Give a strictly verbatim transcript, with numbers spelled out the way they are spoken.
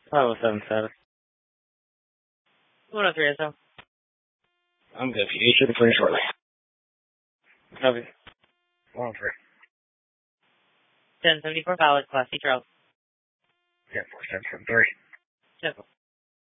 five oh seven status. one oh three S O. I'm good, P D. Should be clear shortly. Copy. one oh three. ten seventy-four valid, Class C Charles. ten four seven seven three. ten four.